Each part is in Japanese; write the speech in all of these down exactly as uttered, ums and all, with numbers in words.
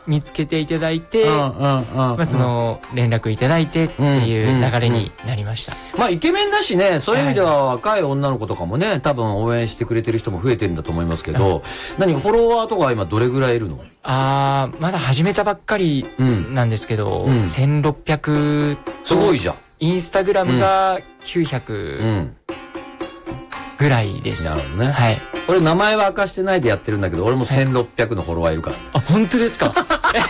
見つけていただいて、 うんうんうんまあ、その連絡いただいてっていう流れになりました。 まあイケメンだしね、そういう意味では若い女の子とかもね、多分応援してくれてる人も増えてるんだと思いますけど、何フォロワーとかは今どれぐらいいるの？ ああ、まだ始めたばっかりなんですけど、 うんせんろっぴゃくすごいじゃん。 インスタグラムがきゅうひゃくうんぐらいです。 なるほどね。 はい。 俺名前は明かしてないでやってるんだけど、俺もせんろっぴゃくのフォロワーいるから。 あ、本当ですか？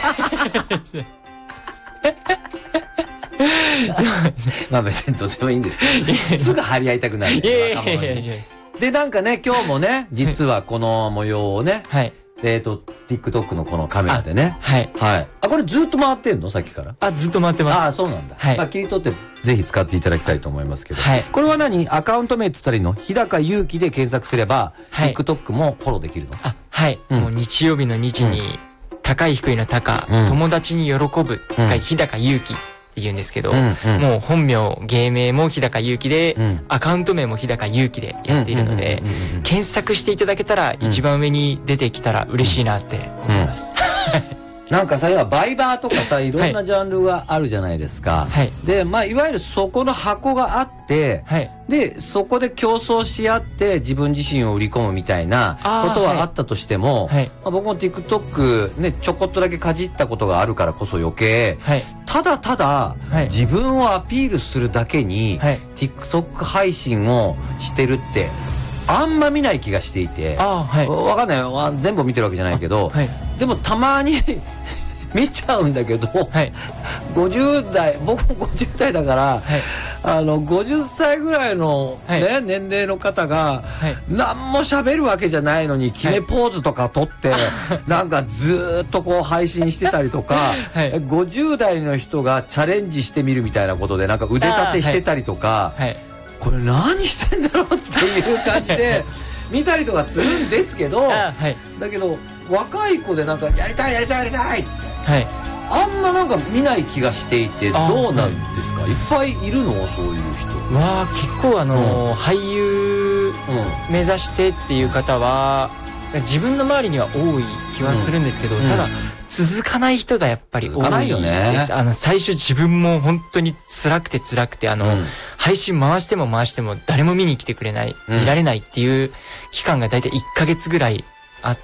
まあ別にどうでもいいんですけど、すぐ張り合いたくなる。 いやいやいやいや。 で、なんかね、今日もね、実はこの模様をね、 はい。 えっと、TikTok のこのカメラでね。 はい。 はい。あ、これずっと回ってんの？さっきから。 あ、ずっと回ってます。 ああ、そうなんだ。 はい。 まあ切り取ってぜひ使っていただきたいと思いますけど。 はい。 これは何？アカウント名っつったらいいの？日高祐希で検索すれば、 はい。 TikTok もフォローできるの？ あ、はい。もう日曜日の日に、高い低いの高、友達に喜ぶが日高祐希って言うんですけど、もう本名、芸名も日高祐希で、アカウント名も日高祐希でやっているので、検索していただけたら一番上に出てきたら嬉しいなって思います。 なんかさ、今バイバーとかさ、いろんなジャンルがあるじゃないですか。はい。で、まあいわゆるそこの箱があって、はい。で、そこで競争し合って自分自身を売り込むみたいなことはあったとしても、はい。まあ、僕も TikTok ね、ちょこっとだけかじったことがあるからこそ余計、はい。ただただ、はい、自分をアピールするだけに、はい。TikTok 配信をしてるって、あんま見ない気がしていて、あ、はい、わかんないよ、全部見てるわけじゃないけど、はい、でもたまに見ちゃうんだけど、はい、ごじゅう代、僕もごじゅう代だから、はい、あのごじゅっさいぐらいの、ね、はい、年齢の方が、はい、何も喋るわけじゃないのに決めポーズとか撮って、はい、なんかずーっとこう配信してたりとか、はい、ごじゅう代の人がチャレンジしてみるみたいなことでなんか腕立てしてたりとか、はいはい、これ何してんだろうっていう感じで見たりとかするんですけど、はい、だけど若い子でなんかやりたいやりたいやりたいって、はい、あんまなんか見ない気がしていて、どうなんですか？はい、いっぱいいるの？そういう人わあ、結構あのーうん、俳優目指してっていう方は自分の周りには多い気はするんですけど、うん、ただ続かない人がやっぱり多いです。続かないよね。あの、最初自分も本当に辛くて辛くて、あの、うん、配信回しても回しても誰も見に来てくれない、うん、見られないっていう期間がだいたいいっかげつぐらいあって、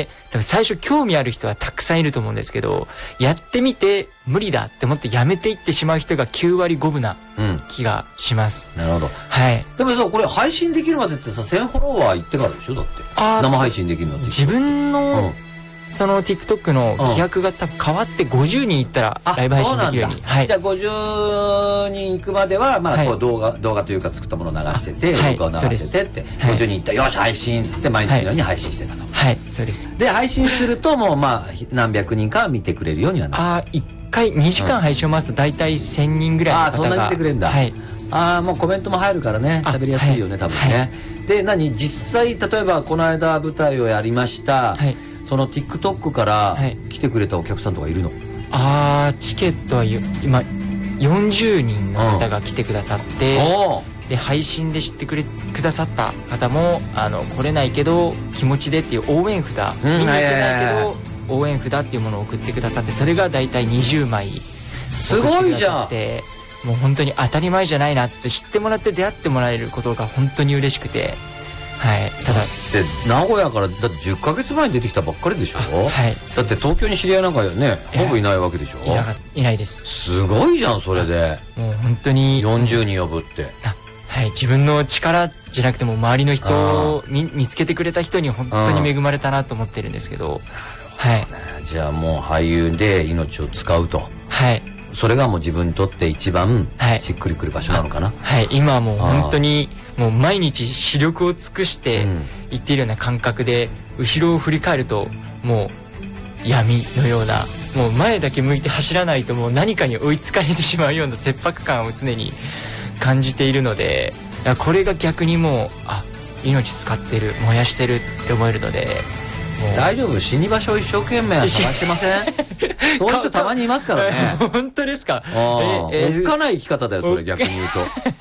多分最初興味ある人はたくさんいると思うんですけど、やってみて無理だって思ってやめていってしまう人がきゅうわりごぶな気がします。 うん、なるほど。 はい。 でもさ、これ配信できるまでってさ、せんフォロワーいってからでしょ？だって。生配信できるのって。 自分の、うん、その TikTok の規約が多分変わってごじゅうにんいったらライブ配信できるように。 はい。じゃあごじゅうにんいくまでは、まあ、こう動画、動画というか作ったものを流してて、動画を流しててって、ごじゅうにんいったら、よし、配信っつって毎日のように配信してたと。 はい、そうです。で、 配信するともう、まあ、何百人か見てくれるようにはなる。 ああ、いっかいにじかん配信を回すと大体せんにんぐらいの方が。ああ、そんなに見てくれるんだ。はい。ああ、もうコメントも入るからね、喋りやすいよね、多分ね。で、何実際、例えばこの間舞台をやりました。はい。その TikTok から来てくれたお客さんとかいるの？はい、ああ、チケットは今よんじゅうにんの方が来てくださって、うん、で配信で知ってくれくださった方もあの来れないけど気持ちでっていう応援札、うん、見に行けないけど応援札っていうものを送ってくださって、それがだいたいにじゅうまいすごいじゃん。 もう本当に当たり前じゃないなって知ってもらって出会ってもらえることが本当に嬉しくて。はい、ただで名古屋からだってじゅっかげつまえに出てきたばっかりでしょ。はい。だって東京に知り合いなんかねほぼいないわけでしょ。 いな、いないです。 すごいじゃんそれで。 もう本当によんじゅうにん呼ぶって。 あ、はい、自分の力じゃなくても周りの人を 見, 見つけてくれた人に本当に恵まれたなと思ってるんですけど。はい。 じゃあもう俳優で命を使うと。はい。それがもう自分にとって一番しっくりくる場所なのかな。 はい、今はもう本当にもう毎日視力を尽くしていっているような感覚で、後ろを振り返るともう闇のような、もう前だけ向いて走らないともう何かに追いつかれてしまうような切迫感を常に感じているので、これが逆にもうあ命使ってる燃やしてるって思えるので。 大丈夫？死に場所を一生懸命探してません？そういう人たまにいますからね。 本当ですか？ おっかない生き方だよそれ、逆に言う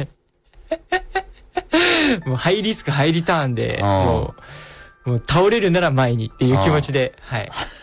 と。もうハイリスクハイリターンでもう、もう倒れるなら前にっていう気持ちで、はい。